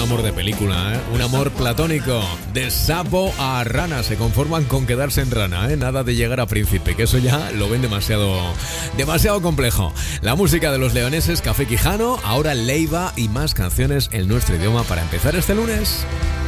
amor de película, ¿eh? Un amor platónico. De sapo a rana. Se conforman con quedarse en rana, ¿eh? Nada de llegar a príncipe, que eso ya lo ven demasiado complejo. La música de los leoneses Café Quijano, ahora Leiva y más canciones en nuestro idioma para empezar este lunes.